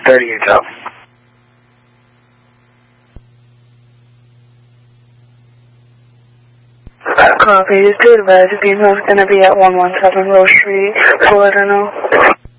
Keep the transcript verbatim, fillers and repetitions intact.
thirty Intel. Copy. Just to advise, the vehicle is going to be at one one seven Rose Street, Florida now.